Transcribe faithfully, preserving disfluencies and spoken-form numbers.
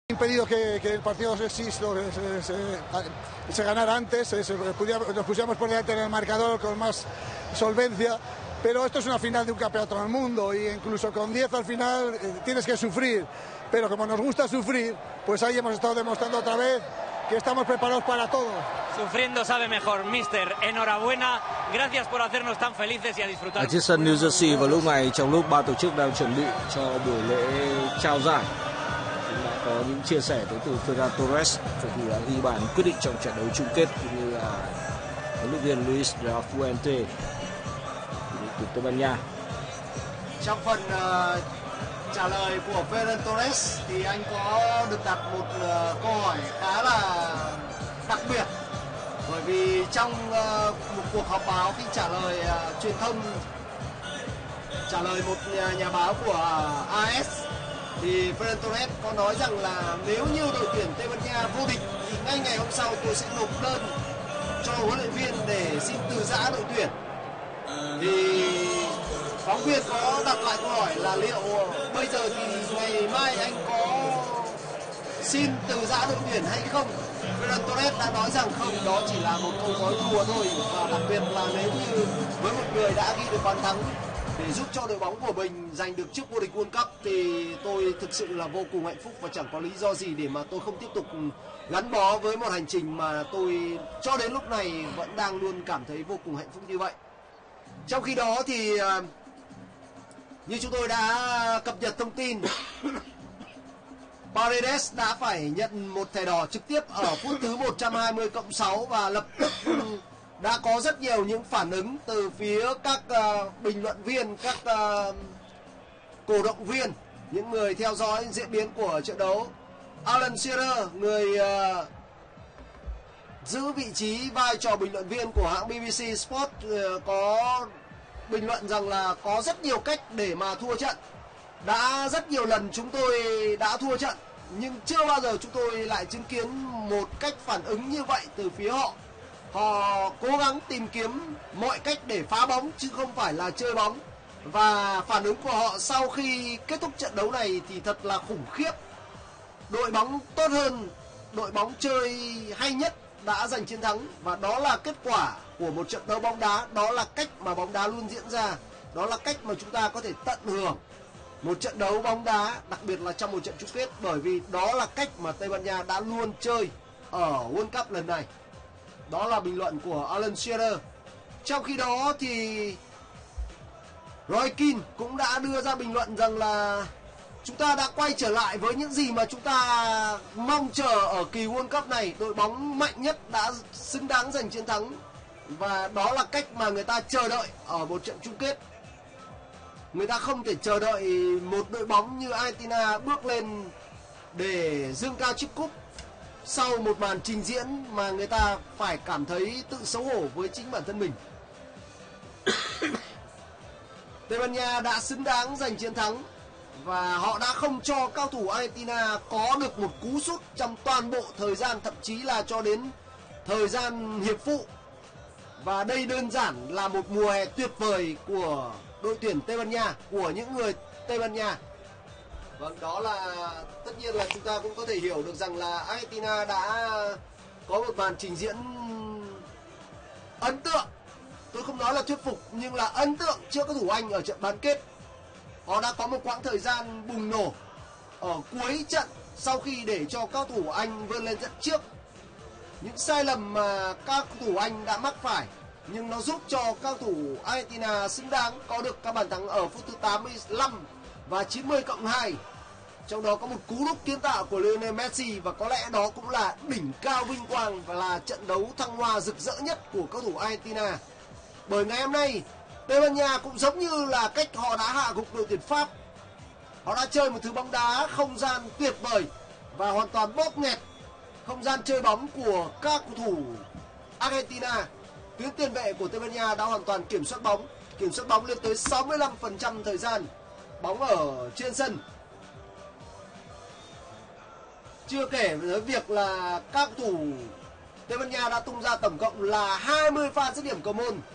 impedido que, que el partido se, se, se, se ganara antes, se, se pudiera, nos pusiéramos por delante en el marcador con más solvencia, pero esto es una final de un campeonato del mundo y incluso con diez al final eh, tienes que sufrir, pero como nos gusta sufrir, pues ahí hemos estado demostrando otra vez que estamos preparados para todo. Sufriendo sabe mejor, mister. Enhorabuena, gracias por hacernos tan felices y a disfrutar. Ở chiếc sân New Jersey vào lúc này, trong lúc ban tổ chức đang chuẩn bị cho buổi lễ trao giải, cũng đã có những chia sẻ tới từ Ferran Torres, cầu thủ đã ghi bàn quyết định trong trận đấu chung kết, cũng như là huấn luyện viên Luis de la Fuente của Tây Ban Nha. Trong phần uh, trả lời của Ferran Torres thì anh có được đặt một uh, câu hỏi khá là đặc biệt, bởi vì trong uh, một cuộc họp báo khi trả lời uh, truyền thông, trả lời một nhà, nhà báo của uh, a ét, thì Ferran Torres có nói rằng là nếu như đội tuyển Tây Ban Nha vô địch thì ngay ngày hôm sau tôi sẽ nộp đơn cho huấn luyện viên để xin từ giã đội tuyển. Thì phóng viên có đặt lại câu hỏi là liệu bây giờ thì ngày mai anh có xin từ giã đội tuyển hay không? Ferran Torres đã nói rằng không, đó chỉ là một câu nói đùa thôi, và đặc biệt là nếu như với một người đã ghi được bàn thắng để giúp cho đội bóng của mình giành được chức vô địch World Cup thì tôi thực sự là vô cùng hạnh phúc và chẳng có lý do gì để mà tôi không tiếp tục gắn bó với một hành trình mà tôi cho đến lúc này vẫn đang luôn cảm thấy vô cùng hạnh phúc như vậy. Trong khi đó thì như chúng tôi đã cập nhật thông tin, Paredes đã phải nhận một thẻ đỏ trực tiếp ở phút thứ một trăm hai mươi cộng sáu và lập tức đã có rất nhiều những phản ứng từ phía các uh, bình luận viên, các uh, cổ động viên, những người theo dõi diễn biến của trận đấu. Alan Shearer, người uh, giữ vị trí vai trò bình luận viên của hãng bê bê xê Sport, uh, có bình luận rằng là có rất nhiều cách để mà thua trận. Đã rất nhiều lần chúng tôi đã thua trận, nhưng chưa bao giờ chúng tôi lại chứng kiến một cách phản ứng như vậy từ phía họ. Họ cố gắng tìm kiếm mọi cách để phá bóng chứ không phải là chơi bóng. Và phản ứng của họ sau khi kết thúc trận đấu này thì thật là khủng khiếp. Đội bóng tốt hơn, đội bóng chơi hay nhất đã giành chiến thắng, và đó là kết quả của một trận đấu bóng đá, đó là cách mà bóng đá luôn diễn ra, đó là cách mà chúng ta có thể tận hưởng một trận đấu bóng đá, đặc biệt là trong một trận chung kết, bởi vì đó là cách mà Tây Ban Nha đã luôn chơi ở World Cup lần này. Đó là bình luận của Alan Shearer. Trong khi đó thì Roy Keane cũng đã đưa ra bình luận rằng là chúng ta đã quay trở lại với những gì mà chúng ta mong chờ ở kỳ World Cup này. Đội bóng mạnh nhất đã xứng đáng giành chiến thắng, và đó là cách mà người ta chờ đợi ở một trận chung kết. Người ta không thể chờ đợi một đội bóng như Argentina bước lên để dương cao chiếc cúp sau một màn trình diễn mà người ta phải cảm thấy tự xấu hổ với chính bản thân mình. Tây Ban Nha đã xứng đáng giành chiến thắng, và họ đã không cho cao thủ Argentina có được một cú sút trong toàn bộ thời gian, thậm chí là cho đến thời gian hiệp phụ. Và đây đơn giản là một mùa hè tuyệt vời của đội tuyển Tây Ban Nha, của những người Tây Ban Nha. Vâng, đó là tất nhiên là chúng ta cũng có thể hiểu được rằng là Argentina đã có một màn trình diễn ấn tượng. Tôi không nói là thuyết phục, nhưng là ấn tượng trước các thủ Anh ở trận bán kết. Họ đã có một quãng thời gian bùng nổ ở cuối trận sau khi để cho các thủ Anh vươn lên dẫn trước. Những sai lầm mà các thủ Anh đã mắc phải, nhưng nó giúp cho các thủ Argentina xứng đáng có được các bàn thắng ở phút thứ tám mươi lăm và chín mươi cộng hai. Trong đó có một cú đúp kiến tạo của Lionel Messi, và có lẽ đó cũng là đỉnh cao vinh quang và là trận đấu thăng hoa rực rỡ nhất của các thủ Argentina. Bởi ngày hôm nay, Tây Ban Nha cũng giống như là cách họ đã hạ gục đội tuyển Pháp. Họ đã chơi một thứ bóng đá không gian tuyệt vời và hoàn toàn bóp nghẹt không gian chơi bóng của các cầu thủ Argentina. Tuyến tiền vệ của Tây Ban Nha đã hoàn toàn kiểm soát bóng, kiểm soát bóng lên tới sáu mươi lăm phần trăm thời gian bóng ở trên sân. Chưa kể với việc là các thủ Tây Ban Nha đã tung ra tổng cộng là hai mươi pha dứt điểm cầu môn,